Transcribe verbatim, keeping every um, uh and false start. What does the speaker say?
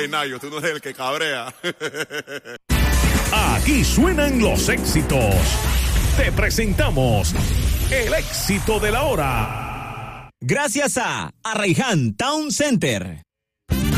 Ey, Nayo, tú no eres el que cabrea. Aquí suenan los éxitos. Te presentamos el éxito de la hora. Gracias a Arraiján Town Center.